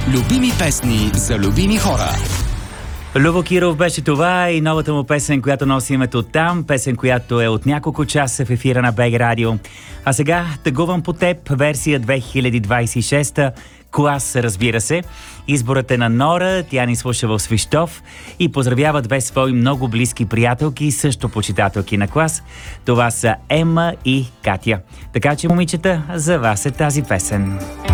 Любими песни за любими хора. Любо Киров беше това и новата му песен, която носи името Там, песен, която е от няколко часа в ефира на БГ Радио. А сега Тъгувам по теб, версия 2026, клас, разбира се. Изборът е на Нора, тя ни слуша в Свищов и поздравява две свои много близки приятелки, също почитателки на клас. Това са Ема и Катя. Така че, момичета, за вас е тази песен.